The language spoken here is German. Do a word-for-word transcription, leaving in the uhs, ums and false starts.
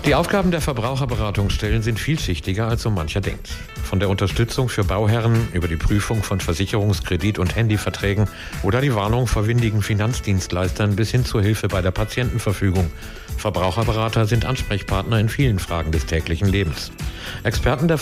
Die Aufgaben der Verbraucherberatungsstellen sind vielschichtiger, als so mancher denkt. Von der Unterstützung für Bauherren über die Prüfung von Versicherungs-, Kredit- und Handyverträgen oder die Warnung vor windigen Finanzdienstleistern bis hin zur Hilfe bei der Patientenverfügung. Verbraucherberater sind Ansprechpartner in vielen Fragen des täglichen Lebens. Experten der